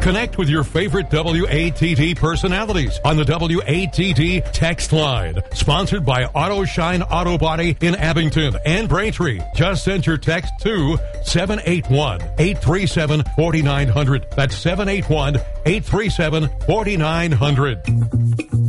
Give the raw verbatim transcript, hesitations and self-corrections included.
Connect with your favorite W A T T personalities on the W A T T text line. Sponsored by Auto Shine Auto Body in Abington and Braintree. Just send your text to seven eight one, eight three seven, four nine zero zero. That's seven eight one, eight three seven, four nine zero zero.